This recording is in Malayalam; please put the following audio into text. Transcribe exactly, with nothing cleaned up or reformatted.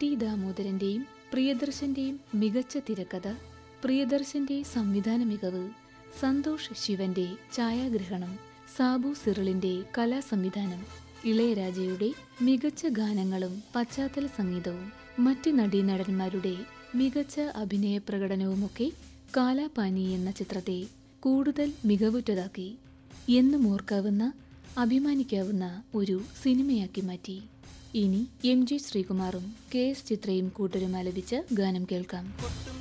ടി ദാമോദരന്റെയും പ്രിയദർശന്റെയും മികച്ച തിരക്കഥ, പ്രിയദർശന്റെ സംവിധാന മികവ്, സന്തോഷ് ശിവന്റെ ഛായാഗ്രഹണം, സാബു സിറിളിന്റെ കലാസംവിധാനം, ഇളയരാജയുടെ മികച്ച ഗാനങ്ങളും പശ്ചാത്തല സംഗീതവും മറ്റ് നടീനടന്മാരുടെ മികച്ച അഭിനയ പ്രകടനവുമൊക്കെ കാലാപാനി എന്ന ചിത്രത്തെ കൂടുതൽ മികവുറ്റതാക്കി. എന്നും ഓർക്കാവുന്ന, അഭിമാനിക്കാവുന്ന ഒരു സിനിമയാക്കി മാറ്റി. ഇനി എം ജി ശ്രീകുമാറും കെ എസ് ചിത്രയും കൂട്ടരും ആലപിച്ച ഗാനം കേൾക്കാം.